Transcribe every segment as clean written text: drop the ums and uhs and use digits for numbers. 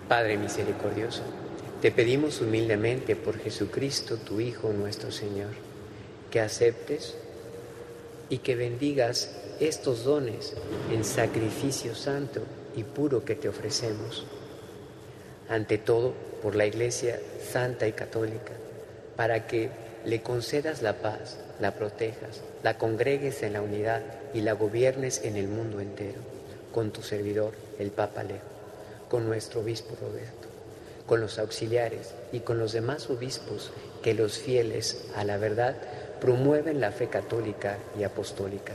Padre misericordioso, te pedimos humildemente por Jesucristo, tu Hijo nuestro Señor, que aceptes y que bendigas estos dones en sacrificio santo y puro que te ofrecemos. Ante todo, por la Iglesia Santa y Católica, para que le concedas la paz, la protejas, la congregues en la unidad y la gobiernes en el mundo entero, con tu servidor, el Papa Leo, con nuestro obispo Roberto, con los auxiliares y con los demás obispos que los fieles a la verdad promueven la fe católica y apostólica.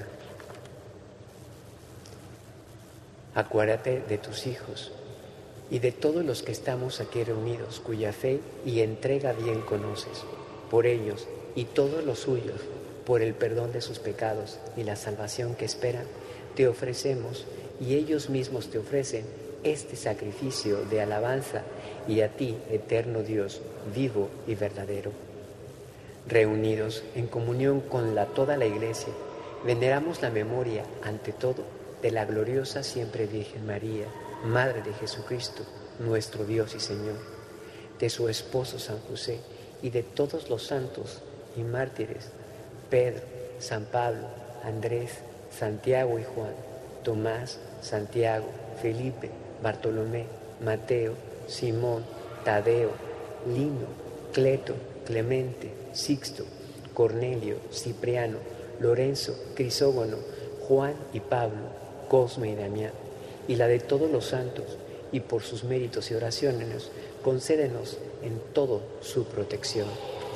Acuérdate de tus hijos y de todos los que estamos aquí reunidos, cuya fe y entrega bien conoces. Por ellos y todos los suyos, por el perdón de sus pecados y la salvación que esperan, te ofrecemos y ellos mismos te ofrecen este sacrificio de alabanza y a ti, eterno Dios, vivo y verdadero. Reunidos en comunión con toda la Iglesia, veneramos la memoria, ante todo, de la gloriosa siempre Virgen María, Madre de Jesucristo, nuestro Dios y Señor, de su esposo San José y de todos los santos y mártires, Pedro, San Pablo, Andrés, Santiago y Juan, Tomás, Santiago, Felipe, Bartolomé, Mateo, Simón, Tadeo, Lino, Cleto, Clemente, Sixto, Cornelio, Cipriano, Lorenzo, Crisógono, Juan y Pablo, Cosme y Damián, y la de todos los santos, y por sus méritos y oraciones, concédenos en todo su protección.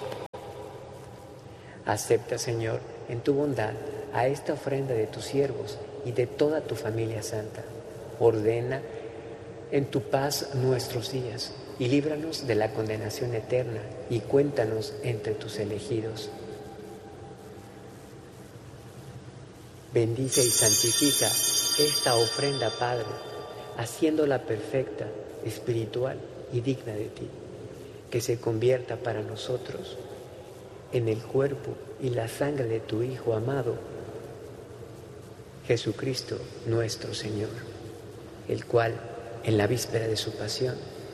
Acepta, Señor, en tu bondad, a esta ofrenda de tus siervos y de toda tu familia santa. Ordena en tu paz nuestros días, y líbranos de la condenación eterna, y cuéntanos entre tus elegidos. Bendice y santifica esta ofrenda, Padre, haciéndola perfecta, espiritual y digna de ti, que se convierta para nosotros en el cuerpo y la sangre de tu Hijo amado, Jesucristo nuestro Señor, el cual, en la víspera de su pasión,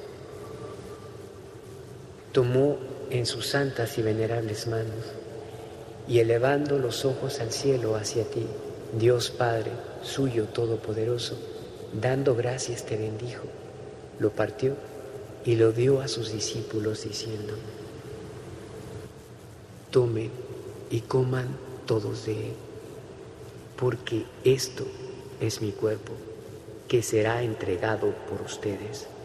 tomó en sus santas y venerables manos, y elevando los ojos al cielo hacia ti, Dios Padre, suyo todopoderoso, dando gracias te bendijo, lo partió y lo dio a sus discípulos diciendo: tomen y coman todos de él, porque esto es mi cuerpo, que será entregado por ustedes.